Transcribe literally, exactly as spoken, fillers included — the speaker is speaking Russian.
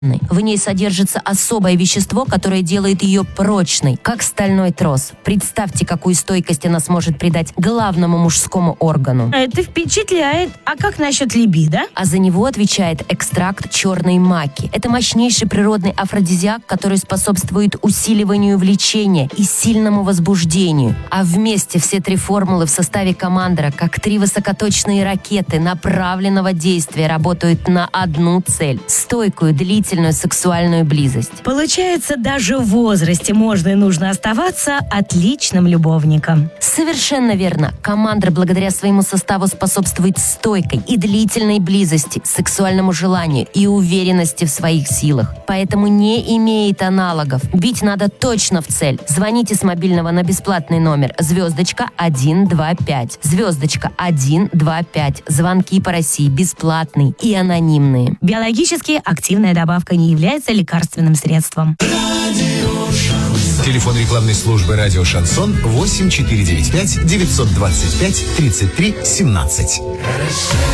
В ней содержится особое вещество, которое делает ее прочной, как стальной трос. Представьте, какую стойкость она сможет придать главному мужскому органу. Это впечатляет. А как насчет либидо? А за него отвечает экстракт черной маки. Это мощнейший природный афродизиак, который способствует усиливанию влечения и сильному возбуждению. А вместе все три формулы в составе командера, как три высокоточные ракеты направленного действия, работают на одну цель – стойкую, длительную, сексуальную близость. Получается, даже в возрасте можно и нужно оставаться отличным любовником. Совершенно верно. Командер благодаря своему составу способствует стойкой и длительной близости, сексуальному желанию и уверенности в своих силах. Поэтому не имеет аналогов. Бить надо точно в цель. Звоните с мобильного на бесплатный номер звездочка один два пять. Звездочка один два пять. Звонки по России бесплатные и анонимные. Биологически активная добавка не является лекарственным средством. Телефон рекламной службы «Радио Шансон» восемь четыре девять пять девятьсот двадцать пять тридцать три семнадцать.